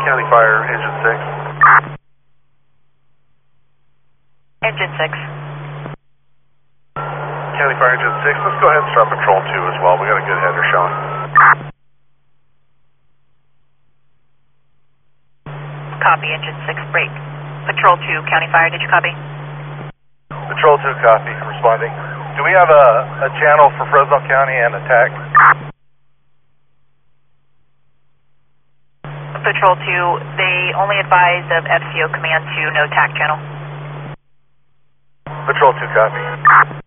County Fire, Engine 6. Engine 6. County Fire, Engine 6. Let's go ahead and start Patrol 2 as well. We got a good header showing. Copy, Engine 6, break. Patrol 2, County Fire, did you copy? Patrol 2, copy. Responding. Do we have a channel for Fresno County and attack? Patrol 2, they only advise of FCO command to no TAC channel. Patrol 2, copy.